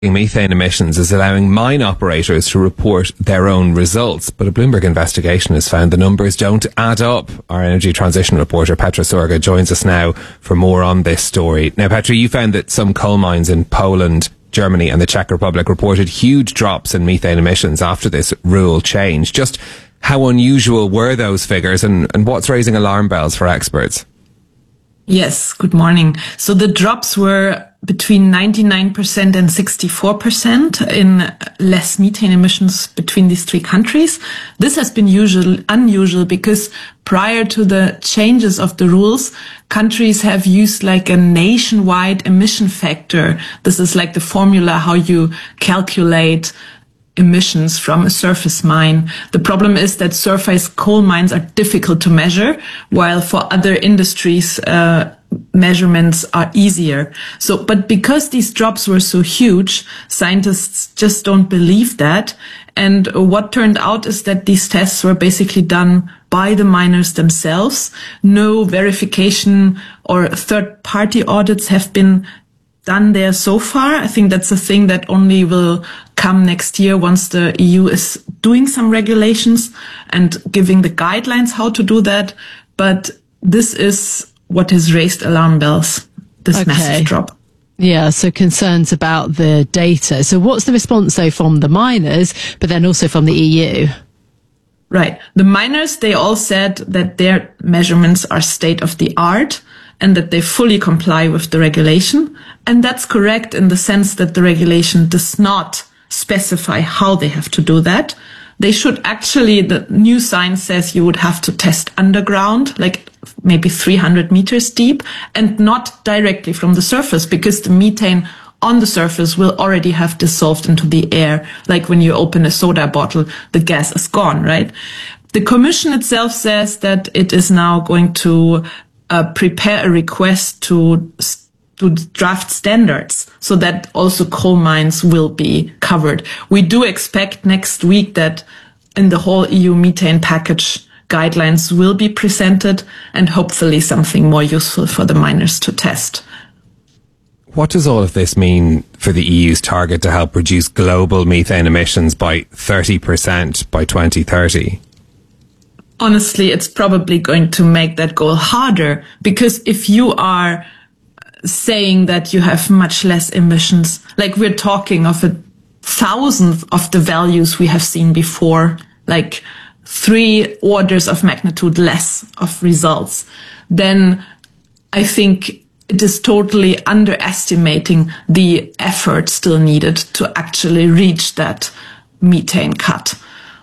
methane emissions is allowing mine operators to report their own results. But a Bloomberg investigation has found the numbers don't add up. Our energy transition reporter Petra Sorga joins us now for more on this story. Now, Petra, you found that some coal mines in Poland, Germany and the Czech Republic reported huge drops in methane emissions after this rule change. Just how unusual were those figures, and what's raising alarm bells for experts? Yes, good morning. So the drops were between 99% and 64% in less methane emissions between these three countries. This has been unusual because prior to the changes of the rules, countries have used like a nationwide emission factor. This is like the formula how you calculate emissions from a surface mine. The problem is that surface coal mines are difficult to measure, while for other industries, measurements are easier. So, but because these drops were so huge, scientists just don't believe that. And what turned out is that these tests were basically done by the miners themselves. No verification or third-party audits have been done there so far. I think that's a thing that only will come next year once the EU is doing some regulations and giving the guidelines how to do that. But this is what has raised alarm bells, this massive drop. Yeah, so concerns about the data. So what's the response, though, from the miners, but then also from the EU? Right. The miners, they all said that their measurements are state of the art and that they fully comply with the regulation. And that's correct in the sense that the regulation does not specify how they have to do that. They should actually, the new science says you would have to test underground, like maybe 300 meters deep, and not directly from the surface, because the methane on the surface will already have dissolved into the air. Like when you open a soda bottle, the gas is gone, right? The Commission itself says that it is now going to prepare a request to draft standards so that also coal mines will be covered. We do expect next week that in the whole EU methane package, guidelines will be presented and hopefully something more useful for the miners to test. What does all of this mean for the EU's target to help reduce global methane emissions by 30% by 2030? Honestly, it's probably going to make that goal harder, because if you are saying that you have much less emissions, like we're talking of 1,000th of the values we have seen before, like 3 orders of magnitude less of results, then I think it is totally underestimating the effort still needed to actually reach that methane cut.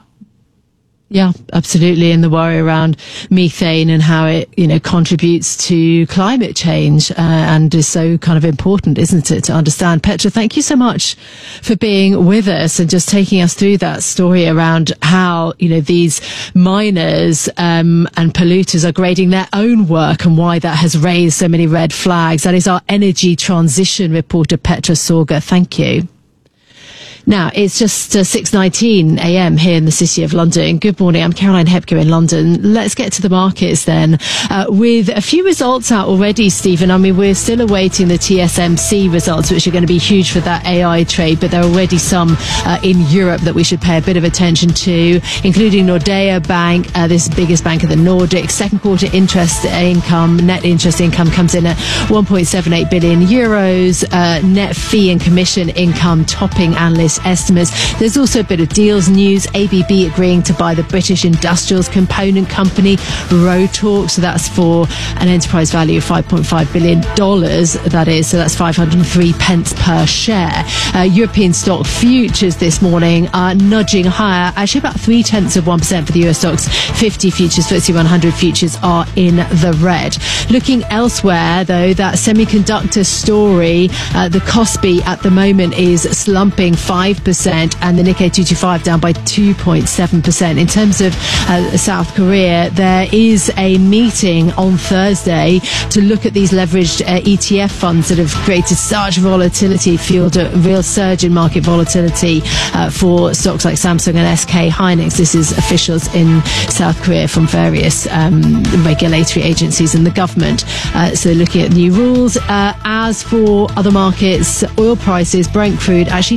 Yeah, absolutely. And the worry around methane and how it, contributes to climate change and is so kind of important, isn't it, to understand. Petra, thank you so much for being with us and just taking us through that story around how, these miners and polluters are grading their own work and why that has raised so many red flags. That is our energy transition reporter, Petra Sorga. Thank you. Now, it's just 6:19 a.m. here in the City of London. Good morning. I'm Caroline Hepker in London. Let's get to the markets then. With a few results out already, Stephen. I mean, we're still awaiting the TSMC results, which are going to be huge for that AI trade, but there are already some in Europe that we should pay a bit of attention to, including Nordea Bank, this biggest bank of the Nordics. Second quarter net interest income comes in at 1.78 billion euros. Net fee and commission income topping analyst estimates. There's also a bit of deals news. ABB agreeing to buy the British industrials component company Rotork. So that's for an enterprise value of $5.5 billion. That is. So that's 503 pence per share. European stock futures this morning are nudging higher. Actually about 0.3% for the US stocks 50 futures. FTSE 100 futures are in the red. Looking elsewhere though, that semiconductor story, the Kospi at the moment is slumping 5%. 5%, and the Nikkei 225 down by 2.7%. In terms of South Korea, there is a meeting on Thursday to look at these leveraged ETF funds that have created such volatility, fueled a real surge in market volatility for stocks like Samsung and SK Hynix. This is officials in South Korea from various regulatory agencies and the government. So looking at new rules. As for other markets, oil prices, Brent crude actually